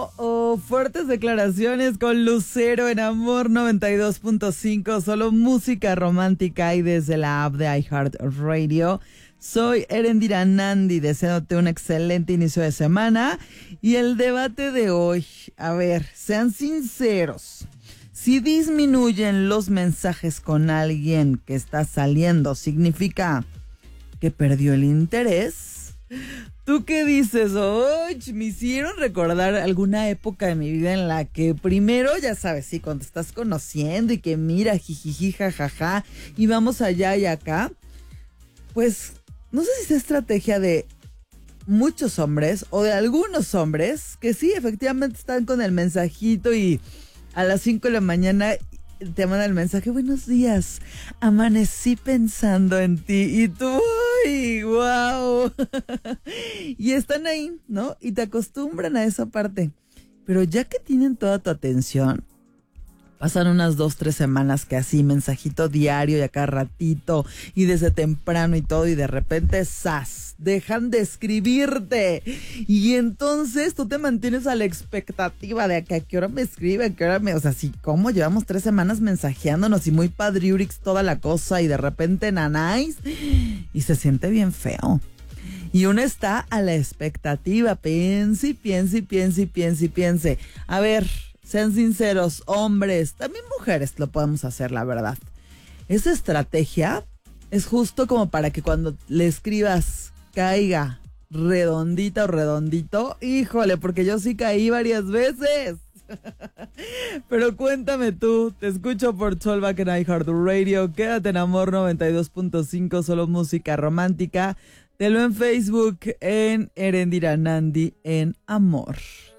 Fuertes declaraciones con Lucero en Amor 92.5, solo música romántica y desde la app de iHeartRadio. Soy Erendira Nandi, deseándote un excelente inicio de semana. Y el debate de hoy, a ver, sean sinceros. Si disminuyen los mensajes con alguien que está saliendo, ¿significa que perdió el interés? ¿Tú qué dices? Me hicieron recordar alguna época de mi vida en la que primero, ya sabes, sí, cuando te estás conociendo y que mira, jijiji, jajaja, y vamos allá y acá, pues no sé si es estrategia de muchos hombres o de algunos hombres que sí, efectivamente están con el mensajito y a las 5 de la mañana te mandan el mensaje: buenos días, amanecí pensando en ti. Y tú, ¡ay, wow! Y están ahí, ¿no? Y te acostumbran a esa parte. Pero ya que tienen toda tu atención, pasan unas 2-3 semanas que así, mensajito diario y a cada ratito, y desde temprano y todo, y de repente, ¡zas!, dejan de escribirte. Y entonces tú te mantienes a la expectativa de que a qué hora me escribe, a qué hora me... O sea, sí, ¿cómo? Llevamos 3 semanas mensajeándonos y muy padriurix toda la cosa, y de repente nanáis, y se siente bien feo. Y uno está a la expectativa, piense y piense y piense y piense y piense. A ver, sean sinceros, hombres, también mujeres lo podemos hacer, la verdad. Esa estrategia es justo como para que cuando le escribas caiga redondita o redondito. Híjole, porque yo sí caí varias veces. Pero cuéntame tú, te escucho por Solvac en iHeartRadio. Quédate en Amor 92.5, solo música romántica. Te lo en Facebook en Erendira Nandi en Amor.